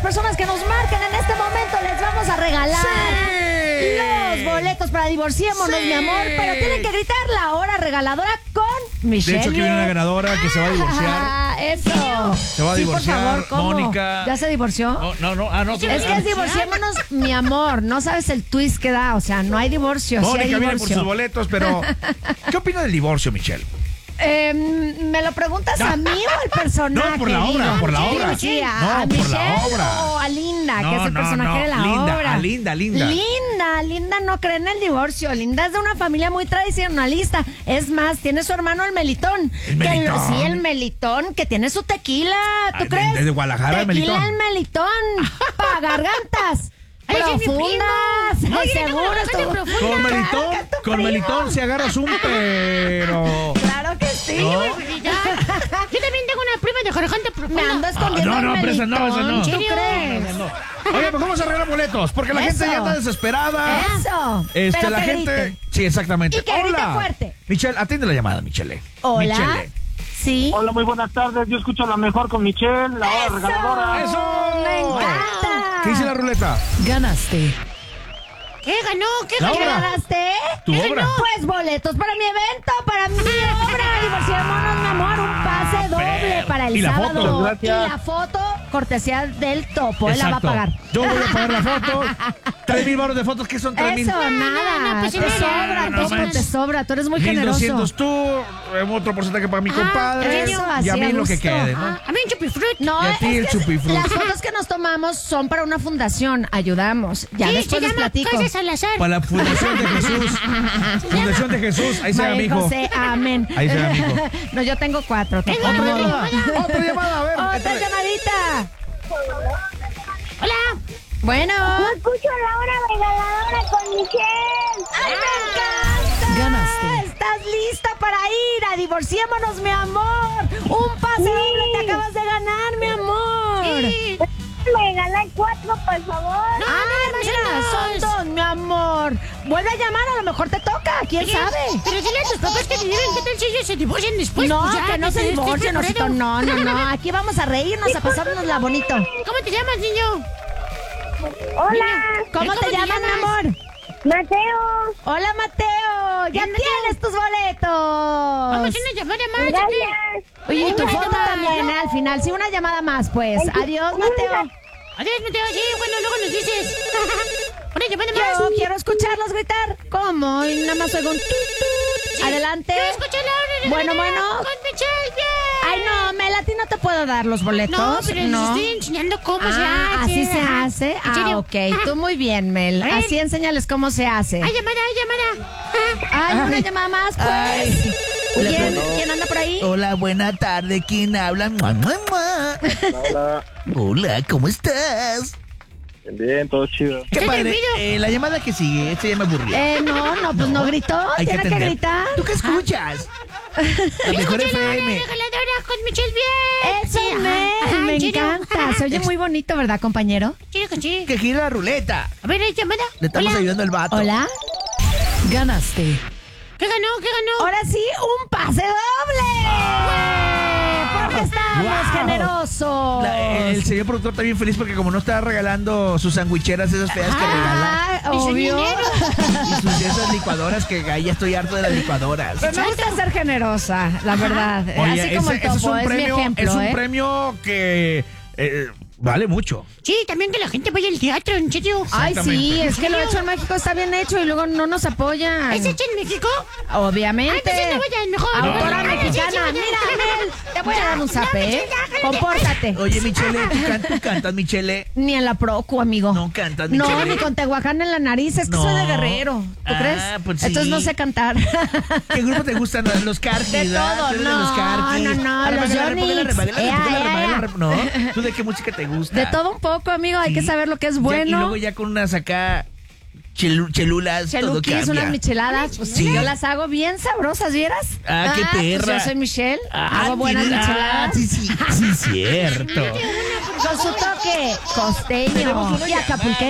personas que nos marquen en este momento les vamos a regalar los boletos para Divorciémonos, mi amor. Pero tienen que gritar la hora regaladora con Michelle. De hecho, aquí viene una ganadora que se va a divorciar. Eso. Se va a divorciar, por favor, ¿cómo? Mónica. ¿Ya se divorció? No. Es que es Divorciémonos, mi amor. No sabes el twist que da. O sea, no hay divorcio. Mónica sí hay viene divorcio. por sus boletos, pero ¿qué opina del divorcio, Michelle? ¿Me lo preguntas a mí o al personaje? No, por la obra, por la obra. Sí, No, a por Michelle la obra. o a Linda, que es el personaje de la obra. Linda. Linda no cree en el divorcio. Linda es de una familia muy tradicionalista. Es más, tiene su hermano el Melitón. Sí, el Melitón, que tiene su tequila. ¿Tú crees? Desde Guadalajara, el Melitón. Tequila el Melitón. Para gargantas. Profundas. Seguro. Con Melitón se agarras un pero. Claro que sí. ¿No? Yo también tengo una prima de garganta profunda. Me ando escondiendo No, el pero esa no, esa no. Melitón. ¿Tú ¿En serio? crees? Oye, pues vamos a arreglar boletos, porque la gente Eso. ya está desesperada. Eso. Pero La que gente. grite. Sí, exactamente. Y que grite fuerte. Michelle, atiende la llamada, Michelle. Hola. Michelle. Sí. Hola, muy buenas tardes. Yo escucho la mejor con Michelle, la hora regaladora. ¡Eso! Me encanta. ¿Qué dice la ruleta? Ganaste. ¿Qué ganó? ¿Qué La ganó? obra. ¿Ganaste? ¿Tu ¿Qué obra? ganó? Pues boletos para mi evento, para mi obra. Divorciémonos, mi amor. Un pase doble para el Y la sábado. foto. Gracias. Y la foto, cortesía del Topo. Él la va a Exacto. pagar. Yo voy a pagar la foto. 3,000 baros de fotos, ¿qué son 3,000? Eso, nada. pues te nada. sobra, No Topo, manches. te sobra. Tú eres muy 1,200 generoso. tú, otro porcentaje para mi compadre. eso, y a así mí a lo que gusto. quede, ¿no? A mí un chupifrut. No, Y a ti el es que chupifrut. las fotos que nos tomamos son para una fundación. Ayudamos. Ya Sí, después se les llama platico. Casa Salazar. Para la Fundación de Jesús. Fundación de Jesús. Ahí se va, María mijo. José, amén. Ahí se va, mijo. No, yo tengo 4. Topo, Otra ni modo. llamada. Otra llamada, a ver. Otra échale. llamadita. Hola. Bueno. No escucho la hora regaladora con Michelle. ¡Ay, me encanta! Ganaste. ¿Estás lista para ir a Divorciémonos, mi amor? Un pase doble te acabas de ganar, mi amor. Sí. Me gané 4, por favor. Mira, son 2, mi amor. Vuelve a llamar, a lo mejor te toca, quién sabe. Pero dile a tus papás que te digan qué tal si ellos se divorcian después. No, Pues ya, que no se estés divorcien, preparado. Osito. No. Aquí vamos a reírnos, a pasárnosla bonito. ¿Cómo te llamas, niño? Hola, ¿Cómo te llamas, mi amor? Mateo. Hola, Mateo. Ya Mateo. tienes tus boletos. Vamos a una llamada más. ¿o qué? Gracias. Oye, y tu Una foto llamada. también, al final. Sí, una llamada más, pues. Adiós, Mateo. Adiós, Mateo. Sí, bueno, luego nos dices. Una llamada más. Yo quiero escucharlos gritar. ¿Cómo? Y nada más oigo un tut, tut. Adelante. Yo escuché la hora de Bueno, regalar bueno. Con Michelle, bien. Ay, no, Mel, a ti no te puedo dar los boletos. No, pero les estoy enseñando cómo se hace. así se Ajá. hace. ¿En serio? Ok. Tú muy bien, Mel. A ver. Así enséñales cómo se hace. Hay llamada, hay llamada. Ay, una llamada más, pues. ¿Quién anda por ahí? Hola, buena tarde. ¿Quién habla? ¡Mua, mua, mua! Hola. Hola, ¿cómo estás? Bien, todo chido. Qué ¿Está padre. dormido? La llamada que sigue, esta ya me aburrió. No, pues no gritó. Hay Tiene que atender. gritar. ¿Tú qué escuchas? La mejor Escuché la hora FM. regaladora con Michelle, bien. Eso, Sí, Mel, ajá, me ¿en serio? encanta. Se oye muy bonito, ¿verdad, compañero? Sí, que sí. Que gira la ruleta. A ver, hay llamada. Le estamos Hola. ayudando al vato. Hola. Ganaste. ¿Qué ganó? ¿Qué ganó? Ahora sí, un pase doble. Porque estamos Wow. generosos. El señor productor está bien feliz porque como no está regalando sus sandwicheras esas feas que regala. Ah, obvio. Y esas licuadoras que ay, ya estoy harto de las licuadoras. Pero me gusta ser generosa, la verdad. Oye, Así como el ese Topo, es mi ejemplo, es un ¿eh? premio que vale mucho. Sí, también que la gente vaya al teatro, en serio. Ay, sí, Exactamente. es que lo hecho en México está bien hecho y luego no nos apoyan. ¿Es hecho en México? Obviamente. Entonces no vayan, mejor. Autora No, mexicana. sí, sí, Mira, sí. Mel, te voy a dar un zape, Michelle, ¿eh? ya, cállate. Compórtate. Oye, Michele, ¿tú cantas, Michele? Ni en la procu, amigo. No cantas, No, Michele. ni con Tehuacán en la nariz. Es que No. soy de Guerrero. ¿Tú Ah, crees? pues sí. Entonces no sé cantar. ¿Qué grupo te gustan? Los Carquis, De ¿verdad? todo, Tú eres de no, los Carquis. no, A ver, los repágala, Yonix. repágala, Ea, repágala, ea. repágala, ¿no? ¿Tú de qué música te gusta? De todo un poco, amigo. Hay que Sí. saber lo que es Ya, y bueno. luego ya con unas acá chelulas, todo Cheluquis, cambia. unas micheladas. Pues Sí. yo las hago bien sabrosas, ¿vieras? Ah, qué Pues perra. yo soy Michelle. Ah, hago buenas tiene- micheladas. sí, cierto. Con su toque costeño Tenemos una y llamada. acapulqueño.